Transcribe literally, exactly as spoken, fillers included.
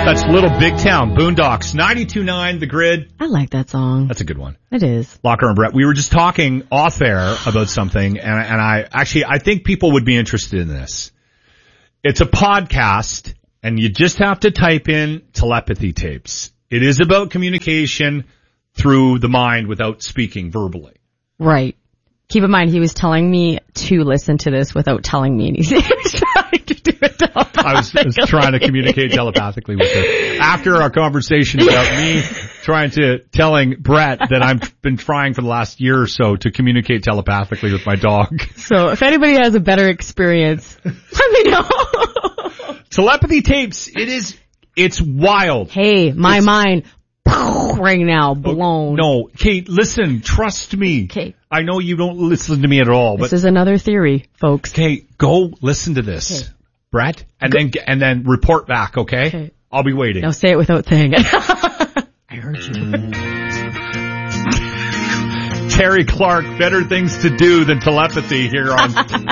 That's Little Big Town, Boondocks, ninety-two point nine, The Grid. I like that song. That's a good one. It is. Locker and Brett, we were just talking off air about something, and, and I actually, I think people would be interested in this. It's a podcast, and you just have to type in telepathy tapes. It is about communication through the mind without speaking verbally. Right. Keep in mind, he was telling me to listen to this without telling me anything. He was trying to do it telepathically. I was, I was trying to communicate telepathically with her. After our conversation about me trying to, telling Brett that I've been trying for the last year or so to communicate telepathically with my dog. So if anybody has a better experience, let me know. Telepathy tapes, it is, it's wild. Hey, my it's, mind, right now, blown. No, Kate, listen, trust me. Okay. I know you don't listen to me at all, but. This is another theory, folks. Kate, go listen to this. Okay. Brett, and go. then, and then report back, okay? Okay. I'll be waiting. Now say it without saying it. I heard you. Terry Clark, better things to do than telepathy here on